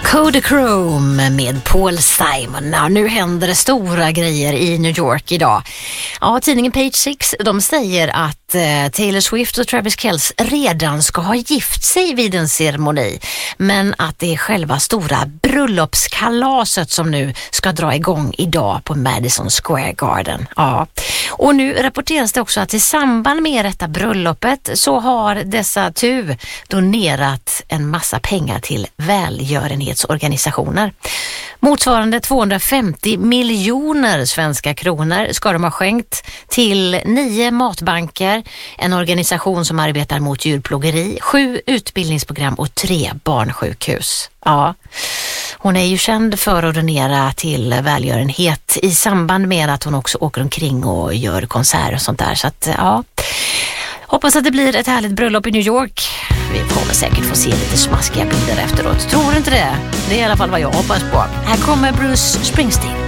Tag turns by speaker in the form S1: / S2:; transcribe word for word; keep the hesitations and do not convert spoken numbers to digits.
S1: Kodachrome med Paul Simon. Ja, nu händer det stora grejer i New York idag. Ja, tidningen Page Six, de säger att eh, Taylor Swift och Travis Kelce redan ska ha gift sig vid en ceremoni. Men att det är själva stora bröllopskalaset som nu ska dra igång idag på Madison Square Garden. Ja. Och nu rapporteras det också att i samband med detta bröllopet så har dessa tu donerat en massa pengar till välgörenhetsorganisationer. Motsvarande tvåhundrafemtio miljoner svenska kronor ska de ha skänkt till nio matbanker, en organisation som arbetar mot djurplågeri, sju utbildningsprogram och tre barnsjukhus. Ja, hon är ju känd för att donera till välgörenhet i samband med att hon också åker omkring och gör konserter och sånt där. Så att, ja, hoppas att det blir ett härligt bröllop i New York. Vi kommer säkert få se lite smaskiga bilder efteråt. Tror inte det? Det är i alla fall vad jag hoppas på. Här kommer Bruce Springsteen.